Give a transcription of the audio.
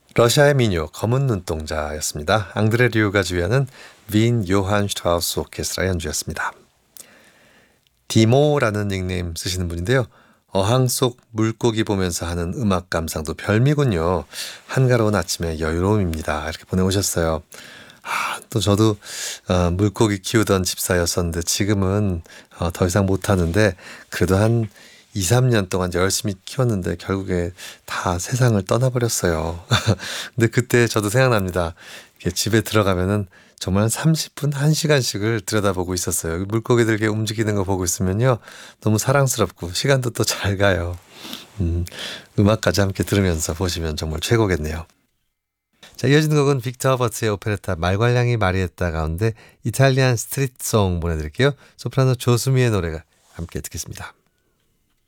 러시아의 민요 검은 눈동자였습니다. 앙드레 류가 주연한 빈 요한 슈트라우스 오케스트라 연주였습니다. 디모라는 닉네임 쓰시는 분인데요. 어항 속 물고기 보면서 하는 음악 감상도 별미군요. 한가로운 아침의 여유로움입니다. 이렇게 보내오셨어요. 또 저도 물고기 키우던 집사였었는데 지금은 더 이상 못하는데 그래도 한 2, 3년 동안 열심히 키웠는데 결국에 다 세상을 떠나버렸어요. 근데 그때 저도 생각납니다. 이렇게 집에 들어가면은 정말 한 30분, 1시간씩을 들여다보고 있었어요. 물고기들 이렇게 움직이는 거 보고 있으면요. 너무 사랑스럽고 시간도 또 잘 가요. 음악까지 함께 들으면서 보시면 정말 최고겠네요. 자, 이어지는 곡은 빅터 허버트의 오페레타 말괄량이 마리에타 가운데 이탈리안 스트릿송 보내드릴게요. 소프라노 조수미의 노래가 함께 듣겠습니다.